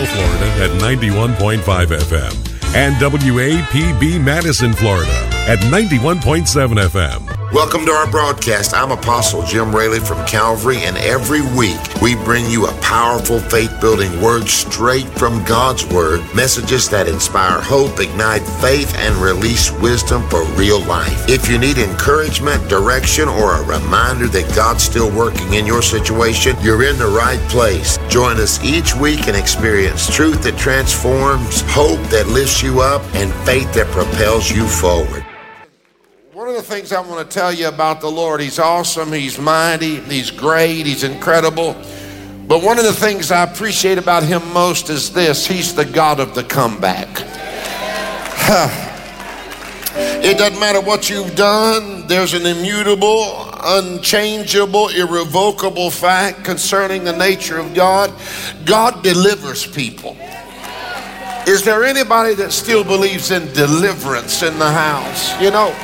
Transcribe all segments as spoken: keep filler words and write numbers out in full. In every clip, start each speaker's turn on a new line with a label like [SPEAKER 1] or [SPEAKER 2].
[SPEAKER 1] Central Florida at ninety-one point five F M and W A P B Madison, Florida at ninety-one point seven F M.
[SPEAKER 2] Welcome to our broadcast. I'm Apostle Jim Raley from Calvary, and every week we bring you a powerful faith-building word straight from God's Word, messages that inspire hope, ignite faith, and release wisdom for real life. If you need encouragement, direction, or a reminder that God's still working in your situation, you're in the right place. Join us each week and experience truth that transforms, hope that lifts you up, and faith that propels you forward. One of the things I want to tell you about the Lord, He's awesome, He's mighty, He's great, He's incredible. But one of the things I appreciate about Him most is this: He's the God of the comeback. It doesn't matter what you've done, there's an immutable, unchangeable, irrevocable fact concerning the nature of God. God delivers people. Is there anybody that still believes in deliverance in the house? You know,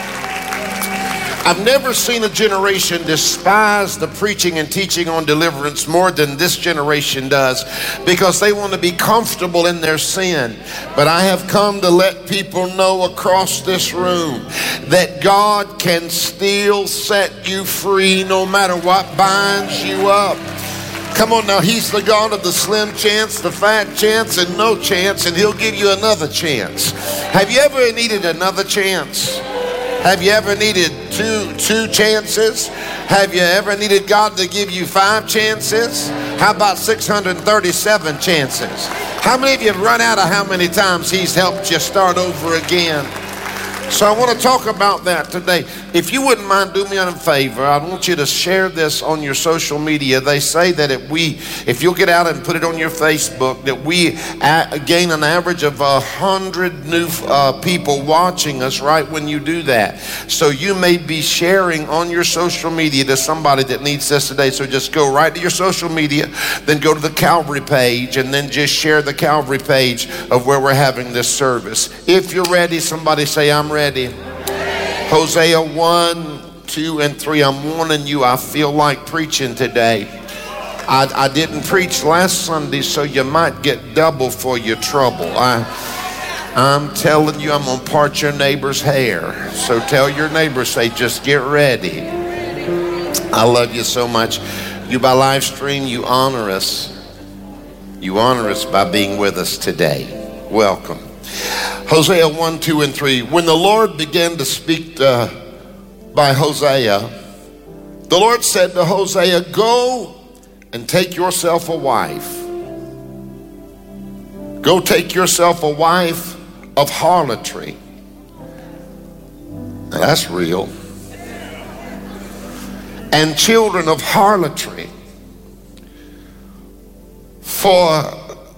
[SPEAKER 2] I've never seen a generation despise the preaching and teaching on deliverance more than this generation does, because they want to be comfortable in their sin. But I have come to let people know across this room that God can still set you free no matter what binds you up. Come on now, He's the God of the slim chance, the fat chance, and no chance, and He'll give you another chance. Have you ever needed another chance? Have you ever needed two two chances? Have you ever needed God to give you five chances? How about six hundred thirty-seven chances? How many of you have run out of how many times He's helped you start over again? So I want to talk about that today. If you wouldn't mind, do me a favor. I want you to share this on your social media. They say that if we, if you'll get out and put it on your Facebook, that we gain an average of a hundred new uh, people watching us right when you do that. So you may be sharing on your social media to somebody that needs this today. So just go right to your social media, then go to the Calvary page, and then just share the Calvary page of where we're having this service. If you're ready, somebody say, I'm ready. Ready. Hosea one, two, and three. I'm warning you, I feel like preaching today. I, I didn't preach last Sunday, so you might get double for your trouble. I, I'm telling you, I'm gonna part your neighbor's hair. So tell your neighbor, say, just get ready. I love you so much. You by live stream, you honor us. You honor us by being with us today. Welcome. Hosea one, two, and three. When the Lord began to speak uh, by Hosea, the Lord said to Hosea, go and take yourself a wife. Go take yourself a wife of harlotry. Now that's real. And children of harlotry. For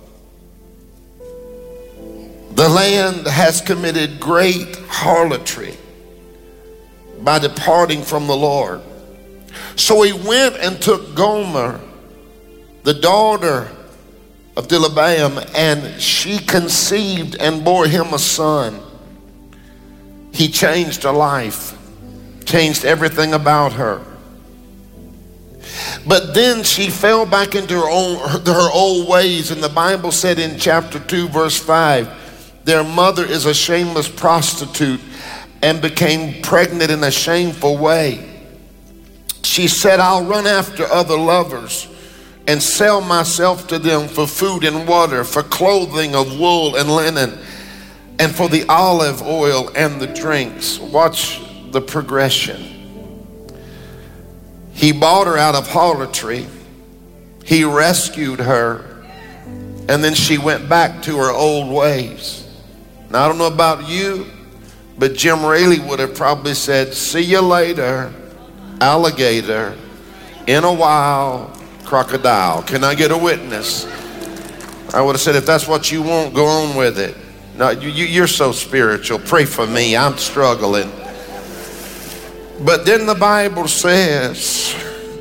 [SPEAKER 2] the land has committed great harlotry by departing from the Lord. So he went and took Gomer, the daughter of Dilabaim, and she conceived and bore him a son. He changed her life, changed everything about her. But then she fell back into her own her old ways, and the Bible said in chapter two, verse five, their mother is a shameless prostitute and became pregnant in a shameful way. She said, I'll run after other lovers and sell myself to them for food and water, for clothing of wool and linen, and for the olive oil and the drinks. Watch the progression. He bought her out of harlotry. He rescued her. And then she went back to her old ways. Now, I don't know about you, but Jim Raley would have probably said, see you later, alligator, in a while, crocodile. Can I get a witness? I would have said, if that's what you want, go on with it. No, you, you, you're so spiritual. Pray for me. I'm struggling. But then the Bible says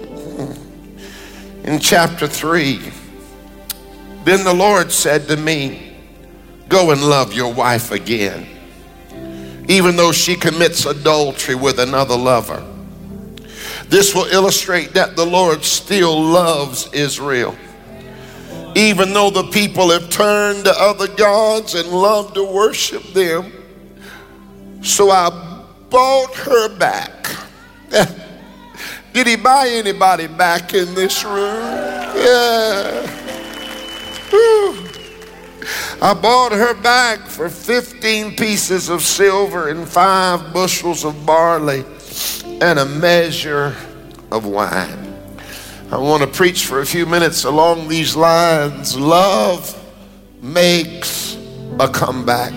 [SPEAKER 2] in chapter three, then the Lord said to me, go and love your wife again, even though she commits adultery with another lover. This will illustrate that the Lord still loves Israel. even though the people have turned to other gods and love to worship them. So I bought her back. Did he buy anybody back in this room? Yeah. Whew. I bought her back for fifteen pieces of silver and five bushels of barley and a measure of wine. I want to preach for a few minutes along these lines. Love makes a comeback.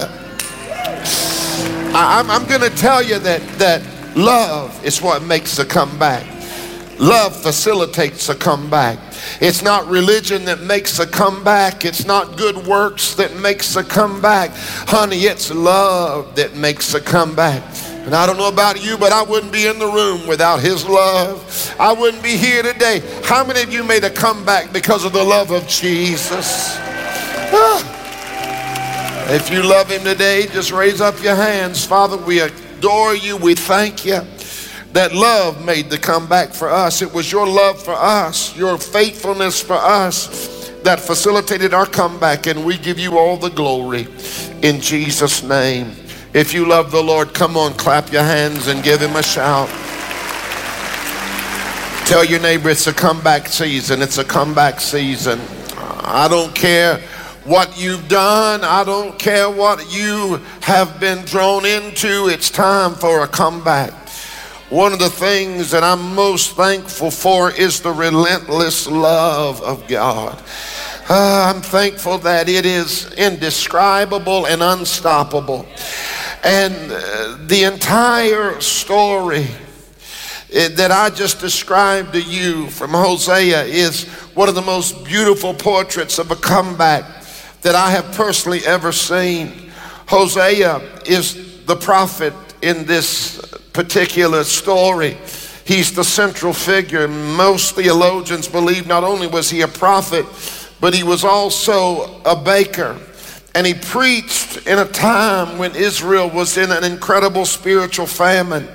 [SPEAKER 2] I, I'm, I'm going to tell you that, that love is what makes a comeback. Love facilitates a comeback. It's not religion that makes a comeback. It's not good works that makes a comeback. Honey, it's love that makes a comeback. And I don't know about you, but I wouldn't be in the room without his love. I wouldn't be here today. How many of you made a comeback because of the love of Jesus? Ah. If you love him today, just raise up your hands. Father, we adore you. We thank you that love made the comeback for us. It was your love for us, your faithfulness for us that facilitated our comeback, and we give you all the glory in Jesus' name. If you love the Lord, come on, clap your hands and give him a shout. Tell your neighbor it's a comeback season. It's a comeback season. I don't care what you've done. I don't care what you have been drawn into. It's time for a comeback. One of the things that I'm most thankful for is the relentless love of God. Uh, I'm thankful that it is indescribable and unstoppable. And uh, the entire story that I just described to you from Hosea is one of the most beautiful portraits of a comeback that I have personally ever seen. Hosea is the prophet in this particular story. He's the central figure. Most theologians believe not only was he a prophet, but he was also a baker. And he preached in a time when Israel was in an incredible spiritual famine.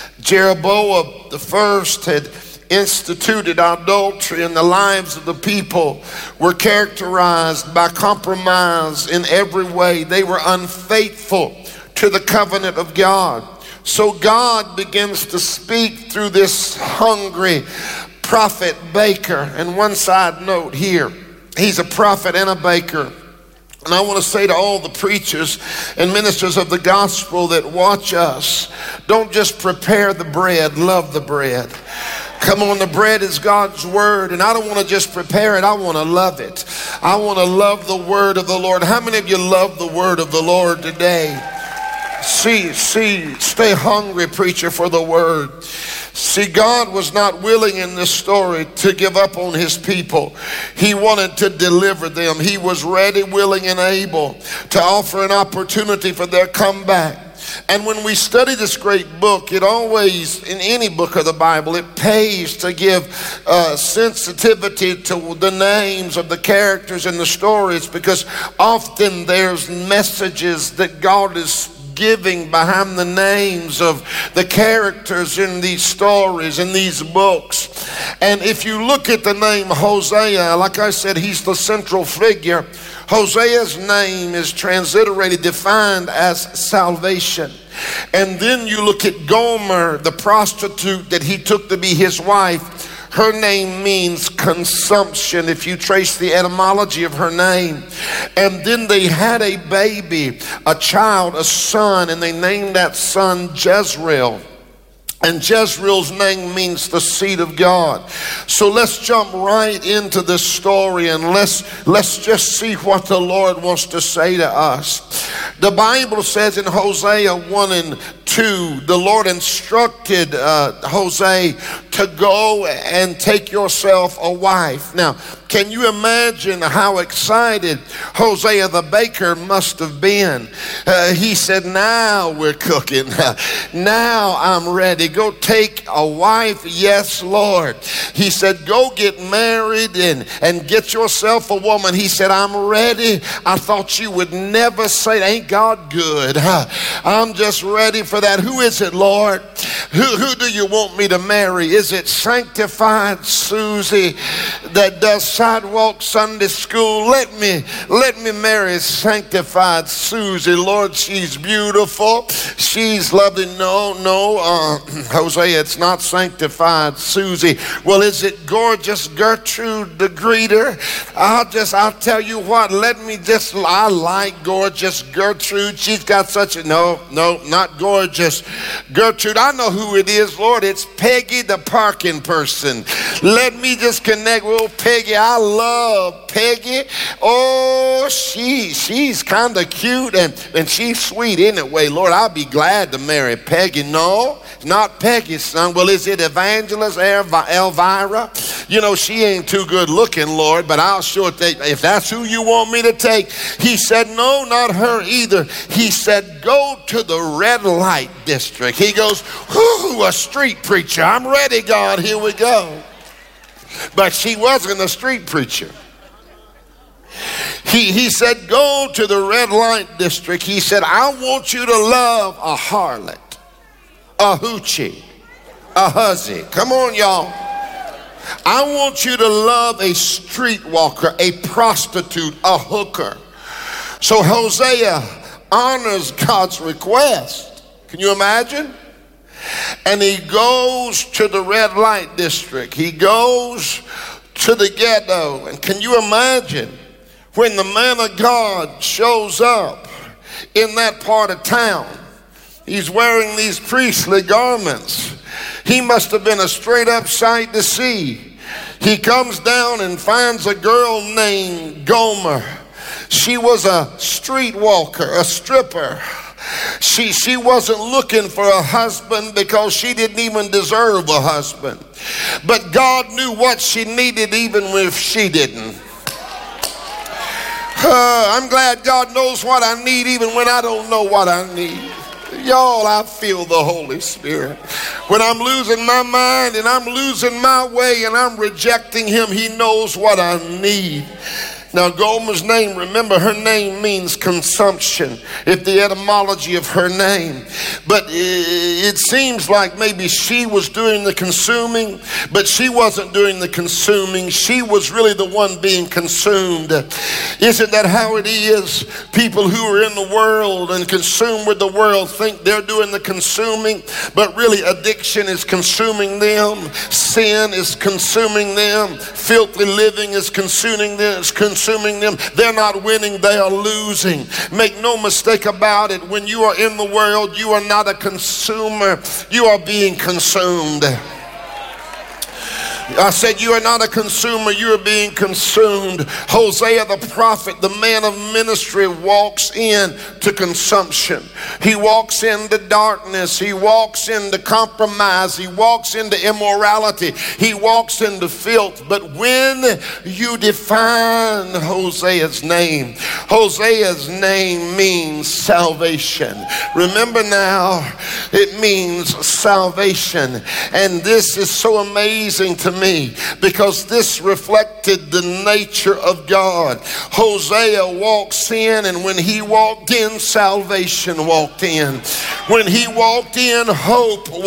[SPEAKER 2] Jeroboam the first had instituted adultery, and the lives of the people were characterized by compromise in every way. They were unfaithful to the covenant of God. So God begins to speak through this hungry prophet baker. And one side note here, he's a prophet and a baker. And I want to say to all the preachers and ministers of the gospel that watch us, don't just prepare the bread, love the bread. Come on, the bread is God's word, and I don't want to just prepare it, I want to love it. I want to love the word of the Lord. How many of you love the word of the Lord today? See, see, stay hungry, preacher, for the word. See, God was not willing in this story to give up on his people. He wanted to deliver them. He was ready, willing, and able to offer an opportunity for their comeback. And when we study this great book, it always, in any book of the Bible, it pays to give uh, sensitivity to the names of the characters and the stories, because often there's messages that God is giving behind the names of the characters in these stories, in these books. And if you look at the name Hosea, like I said, he's the central figure. Hosea's name is transliterated, defined as salvation. And then you look at Gomer, the prostitute that he took to be his wife. Her name means consumption, if you trace the etymology of her name. And then they had a baby, a child, a son, and they named that son Jezreel. And Jezreel's name means the seed of God. So let's jump right into this story, and let's, let's just see what the Lord wants to say to us. The Bible says in Hosea one and two, the Lord instructed uh, Hosea to go and take yourself a wife. Now, can you imagine how excited Hosea the baker must have been? Uh, he said, now we're cooking. Now I'm ready. Go take a wife. Yes, Lord. He said, go get married and, and get yourself a woman. He said, I'm ready. I thought you would never say, ain't God good? I'm just ready for that. Who is it, Lord? Who, who do you want me to marry? Is is it Sanctified Susie that does sidewalk Sunday school? Let me, let me marry Sanctified Susie. Lord, she's beautiful. She's lovely. No, no, uh, Hosea, it's not Sanctified Susie. Well, is it Gorgeous Gertrude the greeter? I'll just, I'll tell you what, let me just, I like Gorgeous Gertrude. She's got such a, no, no, not Gorgeous Gertrude. I know who it is, Lord. It's Peggy the parking person. Let me just connect with Peggy. I love Peggy. Oh, she, she's kind of cute and, and she's sweet anyway. Lord, I'll be glad to marry Peggy. No, it's not Peggy's son. Well, is it Evangelist Elvira? You know, she ain't too good looking, Lord, but I'll sure take, if that's who you want me to take. He said, no, not her either. He said, go to the red light district. He goes, whoo, a street preacher. I'm ready, God, here we go. But she wasn't a street preacher. He, he said, go to the red light district. He said, I want you to love a harlot, a hoochie, a hussy. Come on, y'all. I want you to love a streetwalker, a prostitute, a hooker. So Hosea honors God's request. Can you imagine? And he goes to the red light district. He goes to the ghetto. And can you imagine when the man of God shows up in that part of town? He's wearing these priestly garments. He must have been a straight up sight to see. He comes down and finds a girl named Gomer. She was a streetwalker, a stripper. She, she wasn't looking for a husband because she didn't even deserve a husband. But God knew what she needed even if she didn't. Uh, I'm glad God knows what I need even when I don't know what I need. Y'all, I feel the Holy Spirit. When I'm losing my mind and I'm losing my way and I'm rejecting him, he knows what I need. Now, Gomer's name, remember, her name means consumption. It's the etymology of her name. But it seems like maybe she was doing the consuming, but she wasn't doing the consuming. She was really the one being consumed. Isn't that how it is? People who are in the world and consumed with the world think they're doing the consuming, but really addiction is consuming them. Sin is consuming them. Filthy living is consuming them. It's consuming them. They're not winning, they are losing. Make no mistake about it. When you are in the world, you are not a consumer. You are being consumed. I said you are not a consumer, you are being consumed. Hosea the prophet, the man of ministry, walks in to consumption. He walks into darkness. He walks into compromise. He walks into immorality. He walks into filth. But when you define Hosea's name, Hosea's name means salvation. Remember now, it means salvation. And this is so amazing to me because this reflected the nature of God. Hosea walks in, and when he walked in, salvation walked in. When he walked in, hope